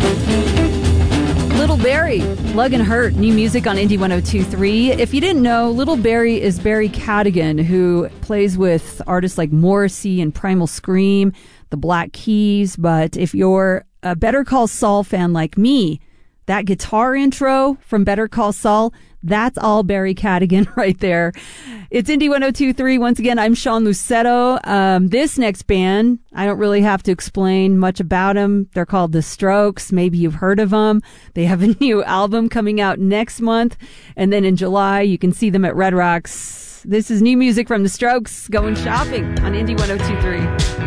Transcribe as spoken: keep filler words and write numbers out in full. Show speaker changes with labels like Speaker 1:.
Speaker 1: Little Barry, Lug and Hurt, new music on Indie one oh two point three. If you didn't know, Little Barry is Barry Cadigan, who plays with artists like Morrissey and Primal Scream, the Black Keys. But if you're a Better Call Saul fan like me, that guitar intro from Better Call Saul, that's all Barry Cadigan right there. It's Indie one oh two point three. Once again, I'm Sean Lucetto. Um, this next band, I don't really have to explain much about them. They're called The Strokes. Maybe you've heard of them. They have a new album coming out next month. And then in July, you can see them at Red Rocks. This is new music from The Strokes, Going Shopping on Indie one oh two point three.